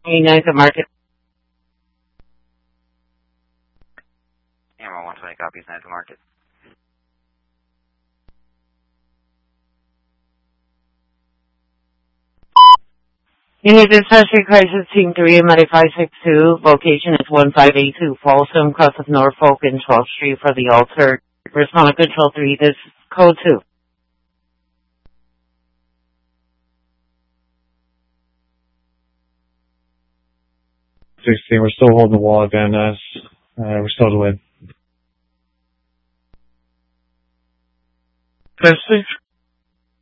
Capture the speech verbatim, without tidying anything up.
nine to market. Ammo one twenty copies, nine to market. Unit Dispatcher Crisis Team three, M five six two, location is one five eight two Folsom, cross of Norfolk and twelfth Street for the alter. Respond to Control three, this is code two. sixteen, we're still holding the wall at Van Ness. Uh, we're still delayed. This is